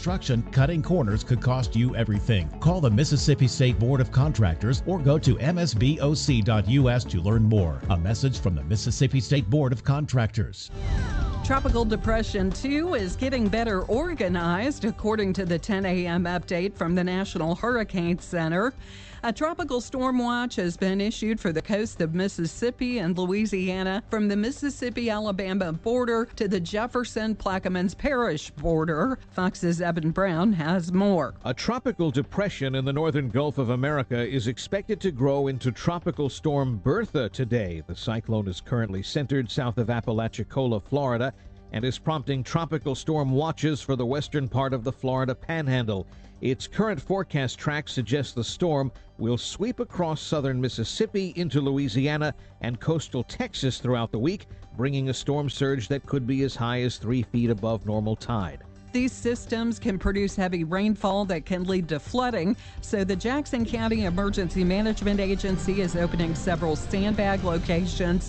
construction, cutting corners could cost you everything. Call the Mississippi State Board of Contractors or go to msboc.us to learn more. A message from the Mississippi State Board of Contractors. Tropical Depression 2 is getting better organized, according to the 10 a.m. update from the National Hurricane Center. A tropical storm watch has been issued for the coast of Mississippi and Louisiana from the Mississippi-Alabama border to the Jefferson-Plaquemines Parish border. Fox's Evan Brown has more. A tropical depression in the northern Gulf of America is expected to grow into Tropical Storm Bertha today. The cyclone is currently centered south of Apalachicola, Florida, and is prompting tropical storm watches for the western part of the Florida Panhandle. Its current forecast track suggests the storm will sweep across southern Mississippi into Louisiana and coastal Texas throughout the week, bringing a storm surge that could be as high as 3 feet above normal tide. These systems can produce heavy rainfall that can lead to flooding, so the Jackson County Emergency Management Agency is opening several sandbag locations.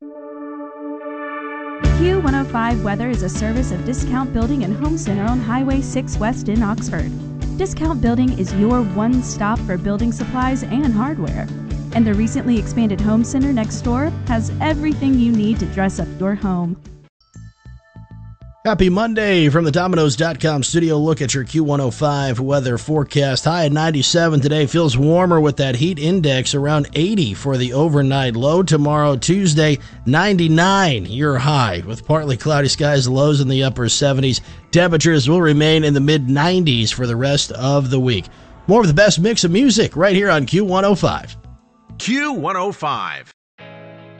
Q105 Weather is a service of Discount Building and Home Center on Highway 6 West in Oxford. Discount Building is your one-stop for building supplies and hardware. And the recently expanded Home Center next door has everything you need to dress up your home. Happy Monday from the Domino's.com studio. Look at your Q105 weather forecast. High at 97 today. Feels warmer with that heat index around 80 for the overnight low. Tomorrow, Tuesday, 99 your high with partly cloudy skies, lows in the upper 70s. Temperatures will remain in the mid-90s for the rest of the week. More of the best mix of music right here on Q105. Q105.